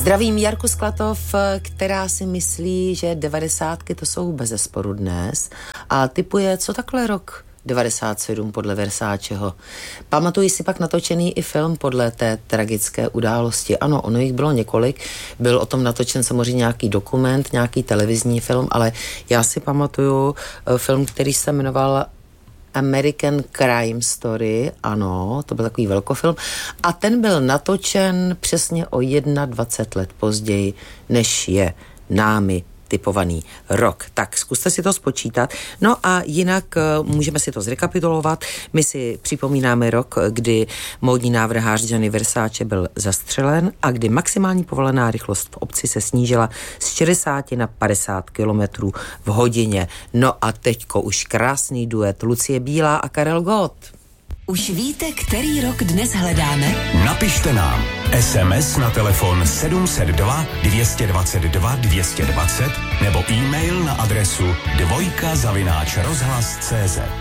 Zdravím Jarku Sklatov, která si myslí, že 90 to jsou bezesporu dnes a tipuje, co takhle rok 97 podle Versáčeho. Pamatuji si pak natočený i film podle té tragické události. Ano, ono jich bylo několik, byl o tom natočen samozřejmě nějaký dokument, nějaký televizní film, ale já si pamatuju film, který se jmenoval American Crime Story, ano, to byl takový velkofilm a ten byl natočen přesně o 21 let později, než je námi typovaný rok. Tak zkuste si to spočítat. No a jinak můžeme si to zrekapitulovat. My si připomínáme rok, kdy módní návrhář Gianni Versace byl zastřelen a kdy maximální povolená rychlost v obci se snížila z 60 na 50 kilometrů v hodině. No a teďko už krásný duet Lucie Bílá a Karel Gott. Už víte, který rok dnes hledáme? Napište nám SMS na telefon 702 222 220 nebo e-mail na adresu dvojka@rozhlas.cz.